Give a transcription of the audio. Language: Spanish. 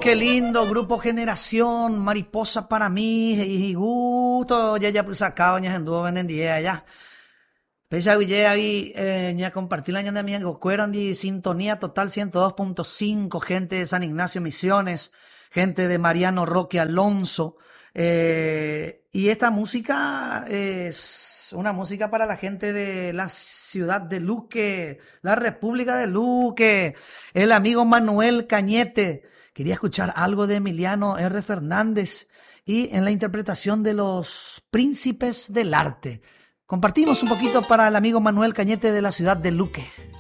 qué lindo, Grupo Generación, Mariposa para mí, y gusto, ya pues sacado, ya anduvo en día ya. Pesa Ville ahí, ya compartí la ñanda mía, cueran de sintonía total 102.5, gente de San Ignacio Misiones, gente de Mariano Roque Alonso, y esta música es una música para la gente de la ciudad de Luque, la República de Luque, el amigo Manuel Cañete. Quería escuchar algo de Emiliano R. Fernández y en la interpretación de los Príncipes del Arte. Compartimos un poquito para el amigo Manuel Cañete de la ciudad de Luque.